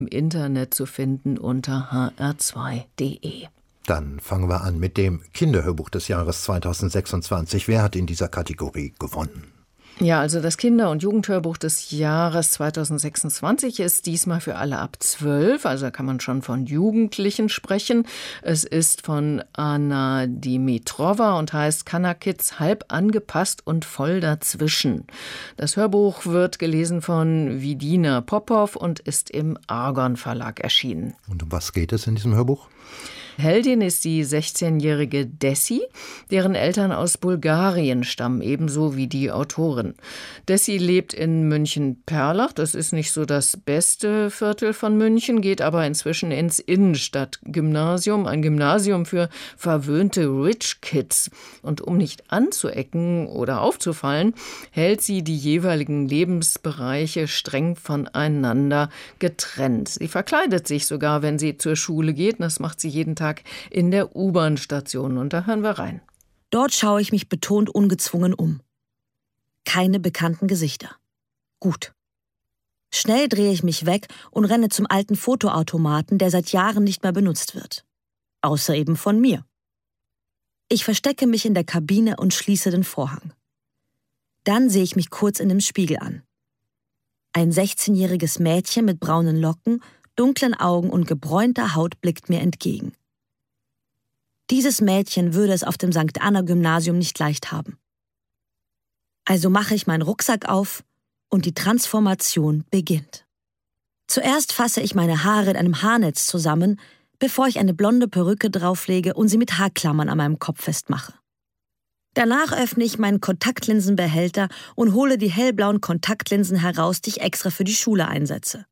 im Internet zu finden unter hr2.de. Dann fangen wir an mit dem Kinderhörbuch des Jahres 2026. Wer hat in dieser Kategorie gewonnen? Ja, also das Kinder- und Jugendhörbuch des Jahres 2026 ist diesmal für alle ab 12, also da kann man schon von Jugendlichen sprechen. Es ist von Anna Dimitrova und heißt Kana-Kids halb angepasst und voll dazwischen. Das Hörbuch wird gelesen von Vidina Popov und ist im Argon Verlag erschienen. Und um was geht es in diesem Hörbuch? Heldin ist die 16-jährige Dessi, deren Eltern aus Bulgarien stammen, ebenso wie die Autorin. Dessi lebt in München-Perlach, das ist nicht so das beste Viertel von München, geht aber inzwischen ins Innenstadtgymnasium, ein Gymnasium für verwöhnte Rich Kids. Und um nicht anzuecken oder aufzufallen, hält sie die jeweiligen Lebensbereiche streng voneinander getrennt. Sie verkleidet sich sogar, wenn sie zur Schule geht, das macht sie jeden Tag in der U-Bahn-Station. Und da hören wir rein. Dort schaue ich mich betont ungezwungen um. Keine bekannten Gesichter. Gut. Schnell drehe ich mich weg und renne zum alten Fotoautomaten, der seit Jahren nicht mehr benutzt wird. Außer eben von mir. Ich verstecke mich in der Kabine und schließe den Vorhang. Dann sehe ich mich kurz in dem Spiegel an. Ein 16-jähriges Mädchen mit braunen Locken, dunklen Augen und gebräunter Haut blickt mir entgegen. Dieses Mädchen würde es auf dem St. Anna-Gymnasium nicht leicht haben. Also mache ich meinen Rucksack auf und die Transformation beginnt. Zuerst fasse ich meine Haare in einem Haarnetz zusammen, bevor ich eine blonde Perücke drauflege und sie mit Haarklammern an meinem Kopf festmache. Danach öffne ich meinen Kontaktlinsenbehälter und hole die hellblauen Kontaktlinsen heraus, die ich extra für die Schule einsetze.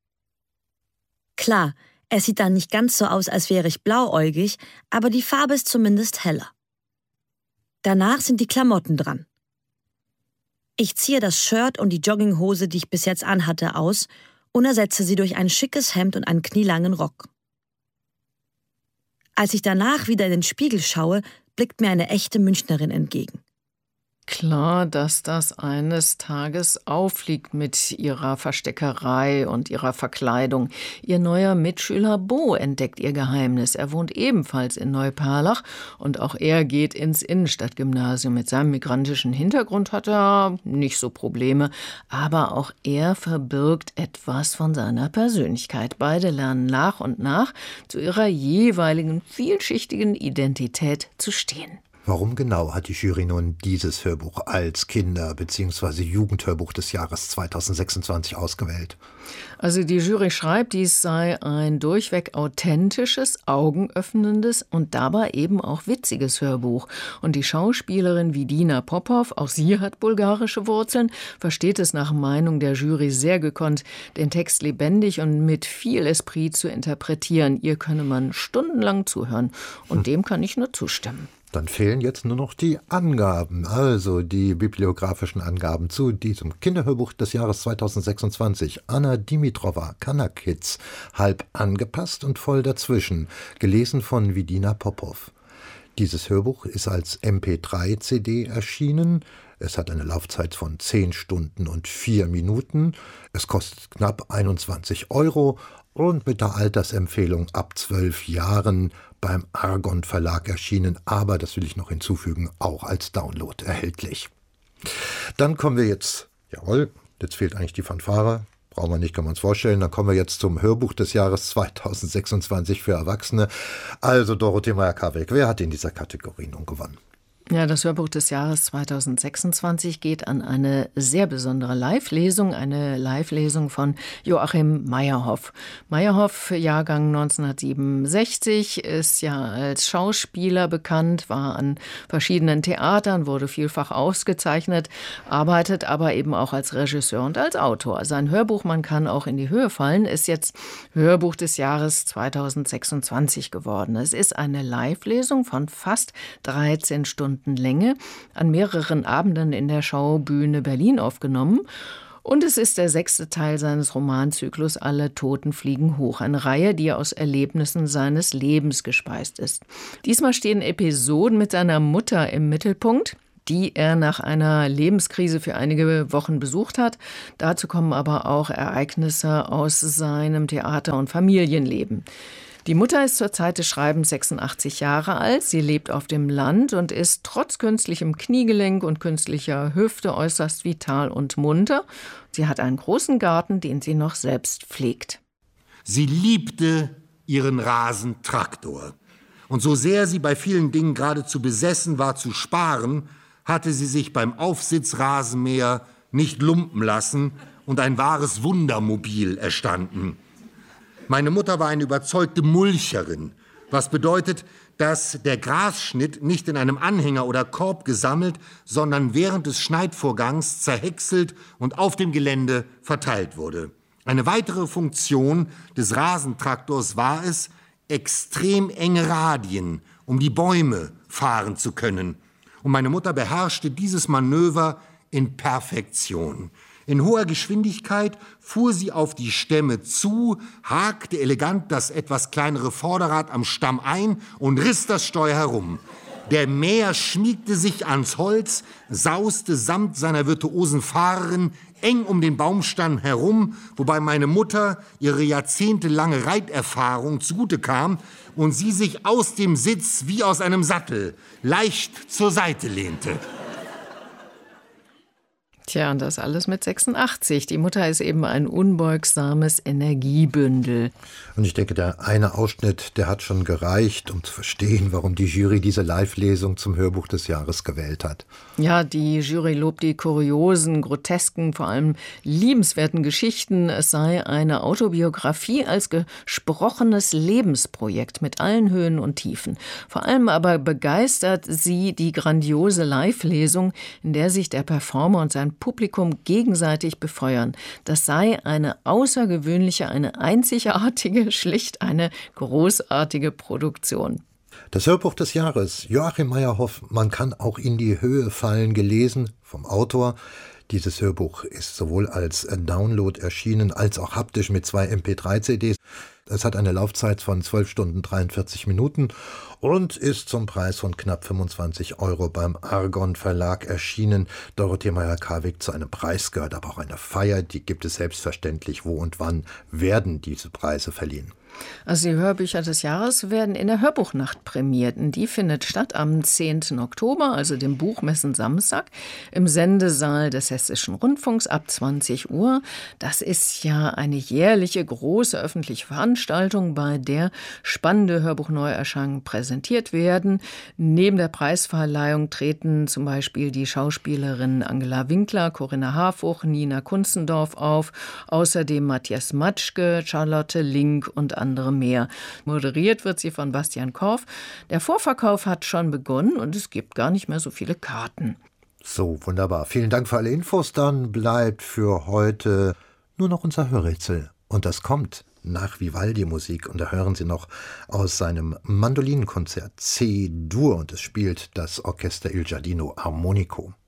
Klar, es sieht dann nicht ganz so aus, als wäre ich blauäugig, aber die Farbe ist zumindest heller. Danach sind die Klamotten dran. Ich ziehe das Shirt und die Jogginghose, die ich bis jetzt anhatte, aus und ersetze sie durch ein schickes Hemd und einen knielangen Rock. Als ich danach wieder in den Spiegel schaue, blickt mir eine echte Münchnerin entgegen. Klar, dass das eines Tages auffliegt mit ihrer Versteckerei und ihrer Verkleidung. Ihr neuer Mitschüler Bo entdeckt ihr Geheimnis. Er wohnt ebenfalls in Neuperlach und auch er geht ins Innenstadtgymnasium. Mit seinem migrantischen Hintergrund hat er nicht so Probleme, aber auch er verbirgt etwas von seiner Persönlichkeit. Beide lernen nach und nach zu ihrer jeweiligen vielschichtigen Identität zu stehen. Warum genau hat die Jury nun dieses Hörbuch als Kinder- bzw. Jugendhörbuch des Jahres 2026 ausgewählt? Also die Jury schreibt, dies sei ein durchweg authentisches, augenöffnendes und dabei eben auch witziges Hörbuch. Und die Schauspielerin Vidina Popov, auch sie hat bulgarische Wurzeln, versteht es nach Meinung der Jury sehr gekonnt, den Text lebendig und mit viel Esprit zu interpretieren. Ihr könne man stundenlang zuhören und dem kann ich nur zustimmen. Dann fehlen jetzt nur noch die Angaben, also die bibliografischen Angaben zu diesem Kinderhörbuch des Jahres 2026. Anna Dimitrova, Kana-Kids, halb angepasst und voll dazwischen, gelesen von Vidina Popov. Dieses Hörbuch ist als MP3-CD erschienen. Es hat eine Laufzeit von 10 Stunden und 4 Minuten. Es kostet knapp 21 € und mit der Altersempfehlung ab 12 Jahren beim Argon Verlag erschienen, aber, das will ich noch hinzufügen, auch als Download erhältlich. Dann kommen wir jetzt, jetzt fehlt eigentlich die Fanfare, brauchen wir nicht, kann man uns vorstellen, dann kommen wir jetzt zum Hörbuch des Jahres 2026 für Erwachsene. Also Dorothee Meyer-Karweg, wer hat in dieser Kategorie nun gewonnen? Ja, das Hörbuch des Jahres 2026 geht an eine sehr besondere Live-Lesung, eine Live-Lesung von Joachim Meyerhoff. Meyerhoff, Jahrgang 1967, ist ja als Schauspieler bekannt, war an verschiedenen Theatern, wurde vielfach ausgezeichnet, arbeitet aber eben auch als Regisseur und als Autor. Sein Hörbuch "Man kann auch in die Höhe fallen" ist jetzt Hörbuch des Jahres 2026 geworden. Es ist eine Live-Lesung von fast 13 Stunden Länge, an mehreren Abenden in der Schaubühne Berlin aufgenommen. Und es ist der 6. Teil seines Romanzyklus "Alle Toten fliegen hoch", eine Reihe, die aus Erlebnissen seines Lebens gespeist ist. Diesmal stehen Episoden mit seiner Mutter im Mittelpunkt. die er nach einer Lebenskrise für einige Wochen besucht hat. Dazu kommen aber auch Ereignisse aus seinem Theater- und Familienleben. Die Mutter ist zur Zeit des Schreibens 86 Jahre alt. Sie lebt auf dem Land und ist trotz künstlichem Kniegelenk und künstlicher Hüfte äußerst vital und munter. Sie hat einen großen Garten, den sie noch selbst pflegt. Sie liebte ihren Rasentraktor. Und so sehr sie bei vielen Dingen geradezu besessen war zu sparen, hatte sie sich beim Aufsitzrasenmäher nicht lumpen lassen und ein wahres Wundermobil erstanden. Meine Mutter war eine überzeugte Mulcherin, was bedeutet, dass der Grasschnitt nicht in einem Anhänger oder Korb gesammelt, sondern während des Schneidvorgangs zerhäckselt und auf dem Gelände verteilt wurde. Eine weitere Funktion des Rasentraktors war es, extrem enge Radien um die Bäume fahren zu können. Und meine Mutter beherrschte dieses Manöver in Perfektion. In hoher Geschwindigkeit fuhr sie auf die Stämme zu, hakte elegant das etwas kleinere Vorderrad am Stamm ein und riss das Steuer herum. Der Mäher schmiegte sich ans Holz, sauste samt seiner virtuosen Fahrerin eng um den Baumstamm herum, wobei meine Mutter ihre jahrzehntelange Reiterfahrung zugute kam und sie sich aus dem Sitz wie aus einem Sattel leicht zur Seite lehnte. Tja, und das alles mit 86. Die Mutter ist eben ein unbeugsames Energiebündel. Und ich denke, der eine Ausschnitt, der hat schon gereicht, um zu verstehen, warum die Jury diese Live-Lesung zum Hörbuch des Jahres gewählt hat. Ja, die Jury lobt die kuriosen, grotesken, vor allem liebenswerten Geschichten. Es sei eine Autobiografie als gesprochenes Lebensprojekt mit allen Höhen und Tiefen. Vor allem aber begeistert sie die grandiose Live-Lesung, in der sich der Performer und sein Publikum gegenseitig befeuern. Das sei eine außergewöhnliche, eine einzigartige, schlicht eine großartige Produktion. Das Hörbuch des Jahres, Joachim Meyerhoff, man kann auch in die Höhe fallen, gelesen vom Autor. Dieses Hörbuch ist sowohl als Download erschienen, als auch haptisch mit 2 MP3-CDs. Es hat eine Laufzeit von 12 Stunden 43 Minuten und ist zum Preis von knapp 25 € beim Argon Verlag erschienen. Dorothee Meyer-Karwig, zu einem Preis gehört aber auch eine Feier, die gibt es selbstverständlich. Wo und wann werden diese Preise verliehen? Also die Hörbücher des Jahres werden in der Hörbuchnacht prämiert. Und die findet statt am 10. Oktober, also dem Buchmessen-Samstag, im Sendesaal des Hessischen Rundfunks ab 20 Uhr. Das ist ja eine jährliche große öffentliche Veranstaltung, bei der spannende Hörbuchneuerscheinungen präsentiert werden. Neben der Preisverleihung treten zum Beispiel die Schauspielerinnen Angela Winkler, Corinna Harfuch, Nina Kunzendorf auf, außerdem Matthias Matschke, Charlotte Link und andere mehr. Moderiert wird sie von Bastian Korff. Der Vorverkauf hat schon begonnen und es gibt gar nicht mehr so viele Karten. So, wunderbar. Vielen Dank für alle Infos. Dann bleibt für heute nur noch unser Hörrätsel. Und das kommt nach Vivaldi-Musik. Und da hören Sie noch aus seinem Mandolinenkonzert C-Dur. Und es spielt das Orchester Il Giardino Armonico.